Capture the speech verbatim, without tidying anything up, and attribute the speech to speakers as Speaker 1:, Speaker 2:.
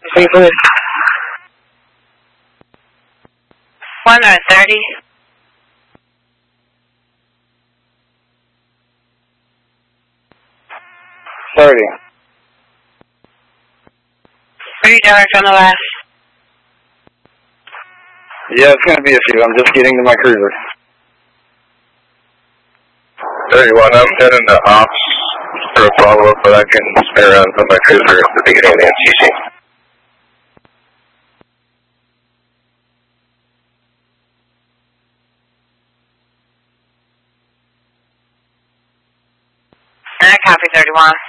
Speaker 1: Cleveland.
Speaker 2: One or thirty.
Speaker 1: Thirty.
Speaker 2: Three dollars on the last.
Speaker 1: Yeah, it's gonna be a few. I'm just getting to my cruiser.
Speaker 3: thirty-one, I'm heading to ops for a follow-up, but I can spin around and put my cruiser at the beginning of the N C C.
Speaker 2: I copy thirty-one.